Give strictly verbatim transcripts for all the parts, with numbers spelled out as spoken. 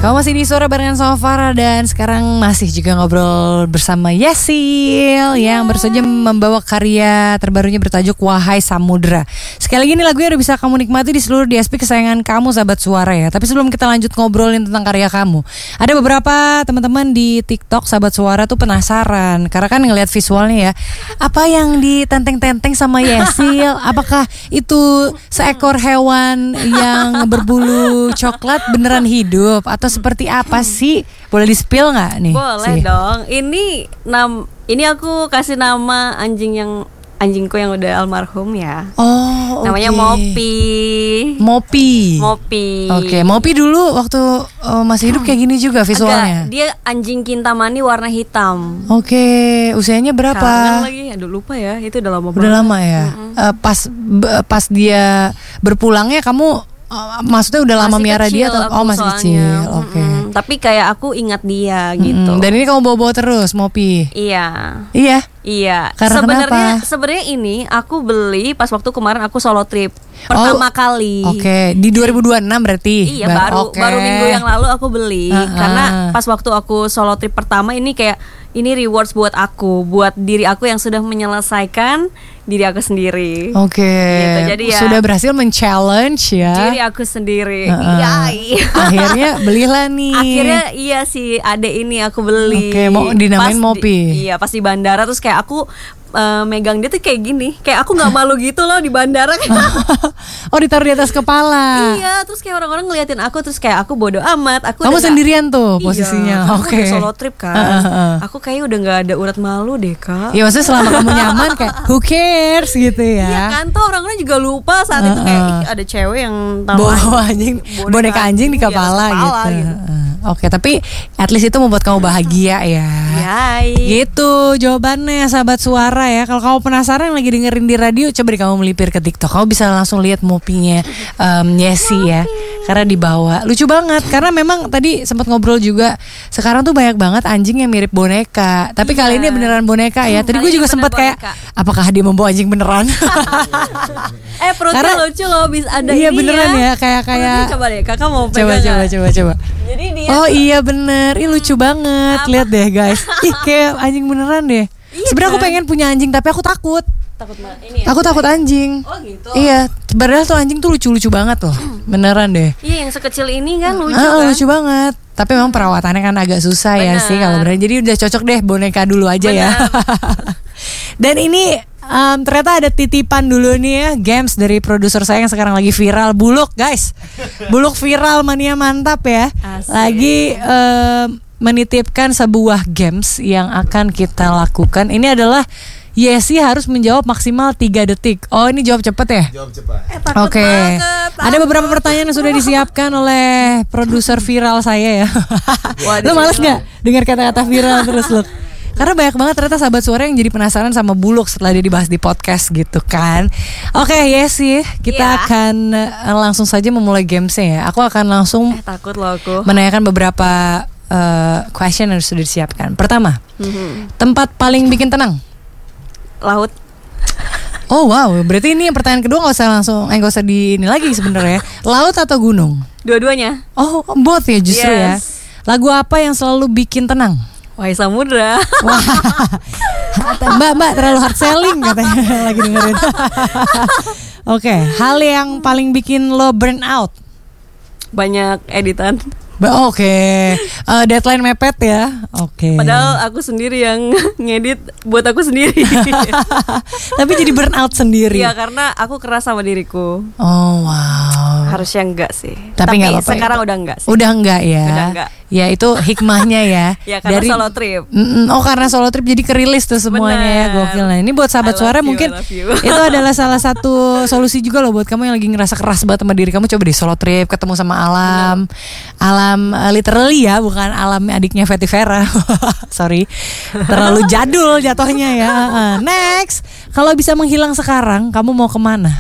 Kamu masih di Suara barengan sama Farah dan sekarang masih juga ngobrol bersama Yesil yang baru saja membawa karya terbarunya bertajuk Wahai Samudra. Sekali lagi ini lagunya udah bisa kamu nikmati di seluruh D S P kesayangan kamu sahabat Suara ya. Tapi sebelum kita lanjut ngobrolin tentang karya kamu, ada beberapa teman-teman di TikTok sahabat Suara tuh penasaran karena kan ngelihat visualnya ya. Apa yang ditenteng-tenteng sama Yesil? Apakah itu seekor hewan yang berbulu coklat beneran hidup atau seperti apa sih? Boleh di-spill nggak nih? Boleh sih dong. Ini nam, ini aku kasih nama anjing yang anjingku yang udah almarhum ya. Oh, namanya okay. Mopi. Mopi. Mopi. Oke, okay. Mopi dulu waktu uh, masih hidup kayak gini juga visualnya. Agak, dia anjing Kintamani warna hitam. Oke, okay. Usianya berapa? Kangen lagi, aduh lupa ya. Itu udah lama banget. Udah lama ya. Mm-hmm. Uh, pas b- pas dia berpulangnya kamu Uh, maksudnya udah lama miara dia atau oh masih soalnya. Kecil, oke. Okay. Mm-hmm. Tapi kayak aku ingat dia gitu. Mm-hmm. Dan ini kamu bawa-bawa terus, Mopi? Iya. Iya. Iya. Karena sebenarnya sebenarnya ini aku beli pas waktu kemarin aku solo trip pertama oh, kali. Oke, okay. Di dua ribu dua puluh enam berarti. Iya, Bar- baru okay. baru minggu yang lalu aku beli uh-huh. Karena pas waktu aku solo trip pertama ini kayak ini rewards buat aku, buat diri aku yang sudah menyelesaikan diri aku sendiri. Oke. Okay. Gitu, jadi ya sudah berhasil men-challenge ya diri aku sendiri. Uh-uh. Yai. Akhirnya belilah nih. Akhirnya iya si adek ini aku beli. Oke, okay, mau dinamain pas Mopi. Di, iya, pas di bandara terus kayak aku Uh, megang dia tuh kayak gini, kayak aku nggak malu gitu loh di bandara. Oh, ditaruh di atas kepala. Iya, terus kayak orang-orang ngeliatin aku terus kayak aku bodoh amat. Aku kamu sendirian gak, tuh posisinya. Iya, oke. Okay. Solo trip kan. Uh, uh, uh. Aku kayak udah nggak ada urat malu deh kak. Iya, maksudnya selama kamu nyaman kayak who cares gitu ya. Iya kan, tuh orang-orang juga lupa saat uh, itu kayak ih, ada cewek yang bawa anjing, boneka anjing di kepala, di kepala gitu. gitu. Uh. Oke, okay, tapi at least itu membuat kamu bahagia ya. Yai. Gitu jawabannya sahabat Suara ya. Kalau kamu penasaran lagi dengerin di radio, coba deh kamu melipir ke TikTok. Kamu bisa langsung lihat Mopinya um, Yesi ya. Karena dibawa lucu banget. Karena memang tadi sempat ngobrol juga. Sekarang tuh banyak banget anjing yang mirip boneka. Tapi iya. Kali ini beneran boneka ya. Tadi gue juga sempat kayak, apakah dia membawa anjing beneran? eh perutnya karena, lucu loh, bisa ada iya, ini beneran ya. ya kayak kayak. Coba deh, kakak mau pegang. Coba coba coba coba. Jadi dia oh iya bener, ih lucu banget. Apa? Lihat deh guys, ih kayak anjing beneran deh. Iya, sebenarnya kan? Aku pengen punya anjing tapi aku takut. Takut ini ya? Aku takut anjing. Oh gitu. Iya, padahal tuh anjing tuh lucu-lucu banget loh, beneran deh. Iya, yang sekecil ini kan lucu ah, kan. Lucu banget. Tapi memang perawatannya kan agak susah. Bener. Ya sih kalau bener. Jadi udah cocok deh boneka dulu aja. Bener. Ya. Dan ini um, ternyata ada titipan dulu nih ya, games dari produser saya yang sekarang lagi viral, Buluk guys. Buluk viral mania mantap ya. Asik. Lagi um, menitipkan sebuah games yang akan kita lakukan. Ini adalah Yesi harus menjawab maksimal tiga detik. Oh, ini jawab cepat ya? Jawab cepat. Eh, Oke. Okay. Ada beberapa pertanyaan yang sudah disiapkan oleh produser viral saya ya. Lo males gak dengar kata-kata viral terus lo? Karena banyak banget ternyata sahabat Suara yang jadi penasaran sama Buluk setelah dia dibahas di podcast gitu kan. Oke, okay, Yesi, kita yeah. akan uh, langsung saja memulai gamesnya ya. Aku akan langsung eh, takut loh aku menanyakan beberapa uh, question yang sudah disiapkan. Pertama, mm-hmm. tempat paling bikin tenang? Laut. Oh wow, berarti ini yang pertanyaan kedua nggak usah langsung, eh nggak usah di ini lagi sebenarnya. Laut atau gunung? Dua-duanya. Oh, both ya justru yes. ya. Lagu apa yang selalu bikin tenang? Wahai Samudra. Wah, mbak mbak terlalu hard selling katanya lagi dengerin. Oke, okay. Hal yang paling bikin lo burn out? Banyak editan. Oke, okay. uh, deadline mepet ya. Oke. Okay. Padahal aku sendiri yang ngedit buat aku sendiri. Tapi jadi burn out sendiri. Iya, karena aku keras sama diriku. Oh wow. Harusnya enggak sih. Tapi, Tapi apa-apa sekarang ya. Udah enggak sih. Udah enggak ya. Udah enggak. Ya itu hikmahnya ya. Ya karena dari, solo trip. Oh karena solo trip jadi kerilis tuh semuanya. Bener. Ya. Gokil. Nah ini buat sahabat Suara you, mungkin itu adalah salah satu solusi juga loh buat kamu yang lagi ngerasa keras banget sama diri kamu. Coba deh solo trip, ketemu sama alam. Bener. Alam uh, literally ya, bukan alam adiknya Fetty Vera. Sorry, terlalu jadul jatuhnya ya. uh, Next, kalau bisa menghilang sekarang, kamu mau kemana?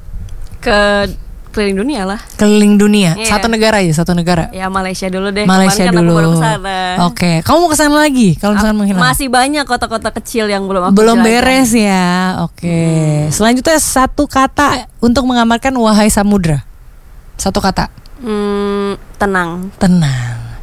Ke keliling dunia lah. Keliling dunia, yeah. Satu negara aja, satu negara. Ya Malaysia dulu deh. Malaysia kan dulu. Oke, okay. Kamu mau kesana lagi? Kalau misalkan menghilang? Masih banyak kota-kota kecil yang belum aku belum jelakan. beres ya. Oke. Okay. Hmm. Selanjutnya satu kata untuk menggambarkan Wahai Samudra. Satu kata. Hmm, tenang. Tenang.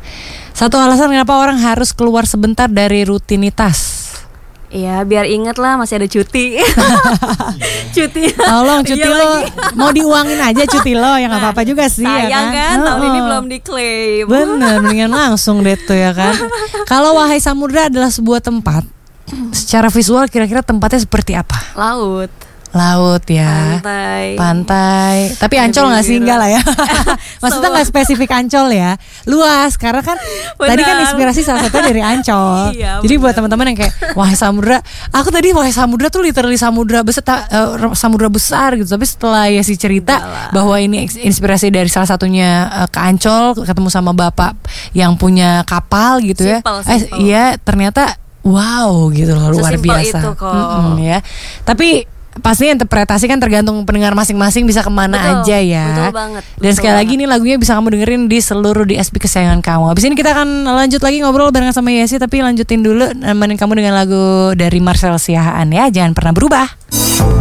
Satu alasan kenapa orang harus keluar sebentar dari rutinitas. Iya, biar inget lah masih ada cuti. Cuti. Tolong cuti iya lo lagi. Mau diuangin aja cuti lo, ya nggak apa-apa juga sih. Sayang ya kan, kan oh, tahun ini belum diklaim. Bener, mendingan langsung deh tuh ya kan. Kalau Wahai Samudra adalah sebuah tempat, secara visual kira-kira tempatnya seperti apa? Laut. Laut ya. Pantai. Pantai. Tapi Ancol nggak sih, enggak lah ya. Maksudnya nggak spesifik Ancol ya. Luas karena kan benar. Tadi kan inspirasi salah satunya dari Ancol. Iya, jadi benar. Buat teman-teman yang kayak Wahai Samudra, aku tadi Wahai Samudra tuh literally samudra besar, uh, samudra besar gitu. Tapi setelah ya si cerita Enggak bahwa ini inspirasi dari salah satunya uh, ke Ancol, ketemu sama bapak yang punya kapal gitu ya. Simple, simple. Eh, iya ternyata wow gitu loh, luar Sesimpel biasa. Itu kok. Mm-mm, ya. Tapi pasti interpretasi kan tergantung pendengar masing-masing bisa kemana betul, aja ya. Betul banget. Dan betul sekali banget. lagi nih lagunya bisa kamu dengerin di seluruh D S P kesayangan kamu. Habis ini kita akan lanjut lagi ngobrol barengan sama Yesi, tapi lanjutin dulu nemenin kamu dengan lagu dari Marcel Siahaan ya. Jangan pernah berubah.